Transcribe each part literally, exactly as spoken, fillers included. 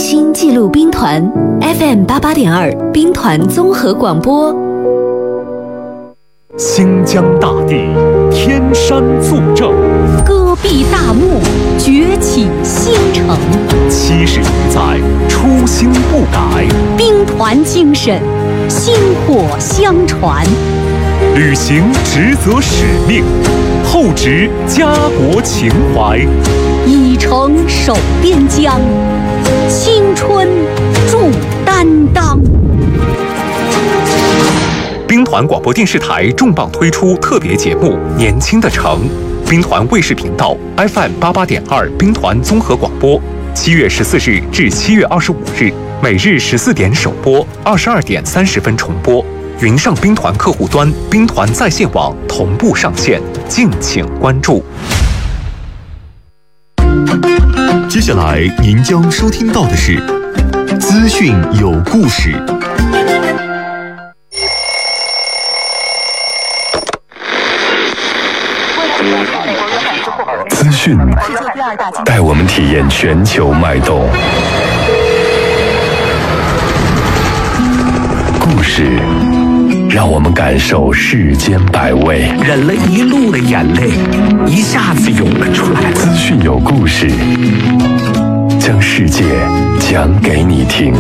心记录兵团 F M 八八点二兵团综合广播。 新疆大地，天山作证， 戈壁大漠，崛起新城。 七十余载，初心不改， 兵团精神，薪火相传。 履行职责使命，厚植家国情怀， 以诚守边疆，青春铸担当。 兵团广播电视台重磅推出特别节目《年轻的城》，兵团卫视频道 F M 八八点二兵团综合广播，七月十四日至七月二十五日，每日十四点首播，二十二点三十分重播。云上兵团客户端、兵团在线网同步上线，敬请关注。 接下来您将收听到的是资讯有故事。 资讯带我们体验全球脉动，故事让我们感受世间百味。 忍了一路的眼泪，一下子涌了出来。 资讯有故事，将世界讲给你听。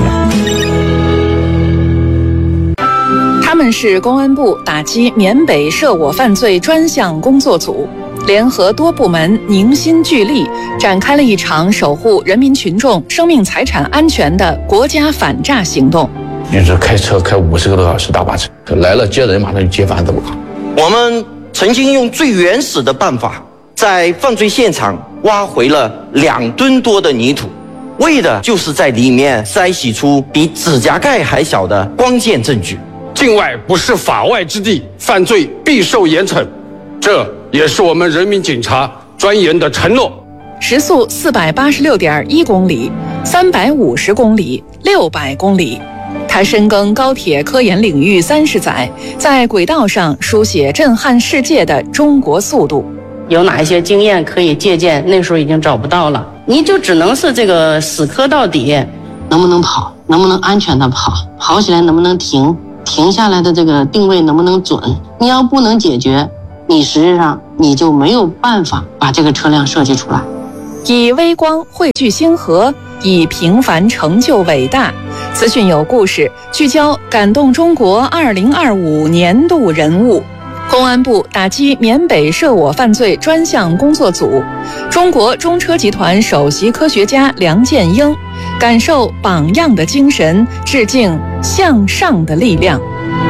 他们是公安部打击缅北涉我犯罪专项工作组，联合多部门凝心聚力，展开了一场守护人民群众生命财产安全的国家反诈行动。 你这开车开五十个多小时大巴车来了，接人马上就接反走了。 我们曾经用最原始的办法，在犯罪现场挖回了两吨多的泥土，为的就是在里面筛洗出比指甲盖还小的关键证据。 境外不是法外之地，犯罪必受严惩，这也是我们人民警察专员的承诺。 时速四百八十六点一公里、三百五十公里、六百公里，他深耕高铁科研领域三十载，在轨道上书写震撼世界的中国速度。 有哪一些经验可以借鉴？那时候已经找不到了，你就只能是这个死磕到底。 能不能跑？能不能安全的跑？跑起来能不能停？停下来的这个定位能不能准？你要不能解决，你实际上你就没有办法把这个车辆设计出来。 以微光汇聚星河，以平凡成就伟大。资讯有故事，聚焦感动中国二零二五年度人物。公安部打击缅北涉我犯罪专项工作组，中国中车集团首席科学家梁建英，感受榜样的精神，致敬向上的力量。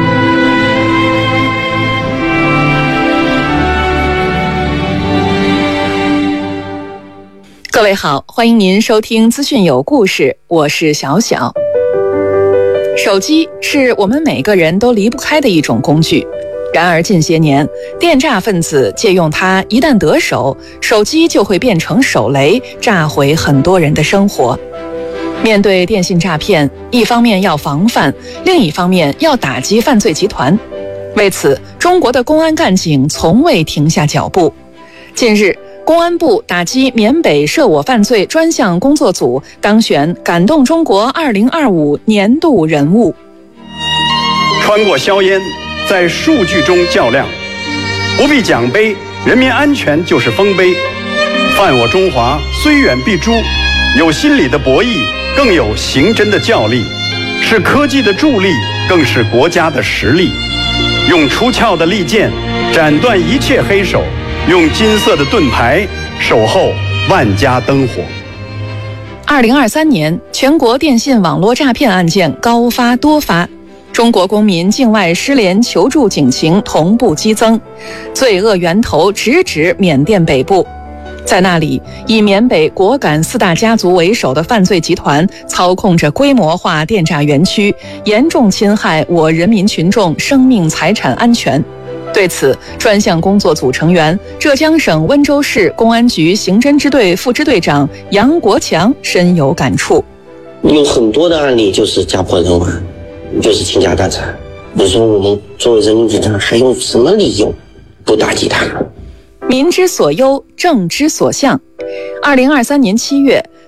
各位好，欢迎您收听资讯有故事，我是小小。手机是我们每个人都离不开的一种工具，然而近些年，电诈分子借用它，一旦得手，手机就会变成手雷，炸毁很多人的生活。面对电信诈骗，一方面要防范，另一方面要打击犯罪集团。为此，中国的公安干警从未停下脚步。近日，公安部打击缅北涉我犯罪专项工作组当选感动中国二零二五年度人物。 穿过硝烟，在数据中较量，不必奖杯，人民安全就是丰碑。犯我中华，虽远必诛，有心理的博弈，更有刑侦的较力，是科技的助力，更是国家的实力。用出鞘的利剑斩断一切黑手，用金色的盾牌守候万家灯火。 二零二三年，全国电信网络诈骗案件高发多发，中国公民境外失联求助警情同步激增，罪恶源头直指缅甸北部。在那里，以缅北果敢四大家族为首的犯罪集团操控着规模化电诈园区，严重侵害我人民群众生命财产安全。对此，专项工作组成员浙江省温州市公安局刑侦支队副支队长杨国强深有感触。 有很多的案例就是家破人亡，就是倾家荡产。你说我们作为人民警察还有什么理由不打击他？ 民之所忧，政之所向。二零二三年七月，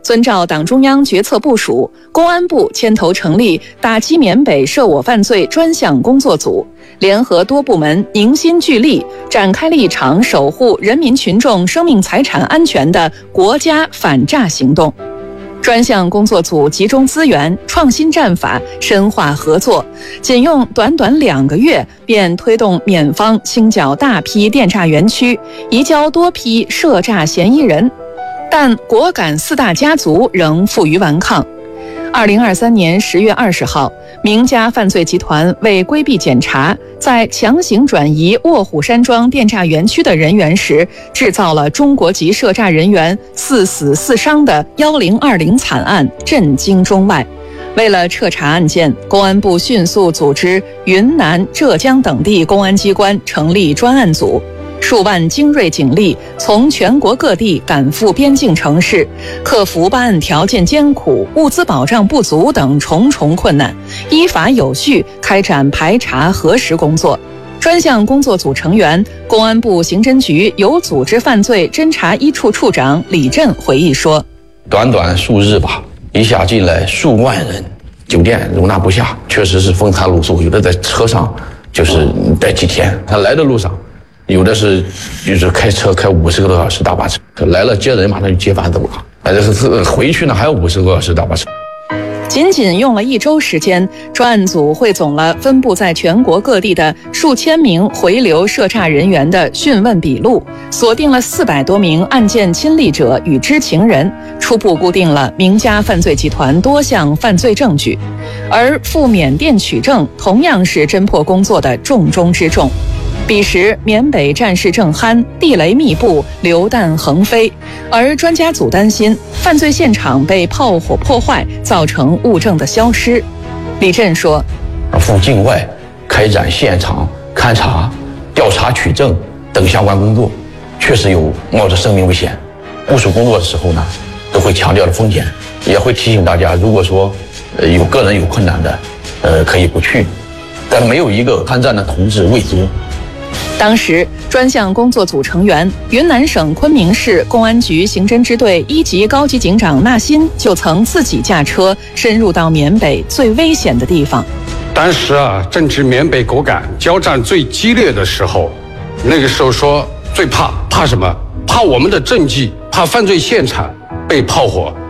遵照党中央决策部署，公安部牵头成立打击缅北涉我犯罪专项工作组，联合多部门凝心聚力，展开了一场守护人民群众生命财产安全的国家反诈行动。专项工作组集中资源，创新战法，深化合作，仅用短短两个月，便推动缅方清剿大批电诈园区，移交多批涉诈嫌疑人。但果敢四大家族仍负隅顽抗。二零二三年十月二十号，名家犯罪集团为规避检查，在强行转移卧虎山庄电诈园区的人员时，制造了中国籍涉诈人员四死四伤的幺零二零惨案，震惊中外。为了彻查案件，公安部迅速组织云南、浙江等地公安机关成立专案组。数万精锐警力从全国各地赶赴边境城市，克服办案条件艰苦、物资保障不足等重重困难，依法有序开展排查核实工作。专项工作组成员，公安部刑侦局有组织犯罪侦查一处处长李振回忆说： 短短数日吧，一下进来数万人，酒店容纳不下，确实是风餐露宿，有的在车上就是待几天，他来的路上有的是就是开车开五十个多小时大巴车，来了接人马上就接返走了，哎，这是回去呢还有五十个多小时大巴车。 仅仅用了一周时间，专案组汇总了分布在全国各地的数千名回流涉诈人员的讯问笔录，锁定了四百多名案件亲历者与知情人，初步固定了名家犯罪集团多项犯罪证据。而赴缅甸取证同样是侦破工作的重中之重。彼时缅北战事正酣，地雷密布，榴弹横飞，而专家组担心犯罪现场被炮火破坏，造成物证的消失。李振说： 赴境外开展现场勘查、调查取证等相关工作，确实有冒着生命危险。部署工作的时候呢，都会强调的风险，也会提醒大家，如果说呃有个人有困难的，呃可以不去，但没有一个参战的同志畏缩。 当时专项工作组成员云南省昆明市公安局刑侦支队一级高级警长纳新就曾自己驾车深入到缅北最危险的地方。 当时啊，正值缅北果敢交战最激烈的时候，那个时候说最怕怕什么？怕我们的政绩，怕犯罪现场被炮火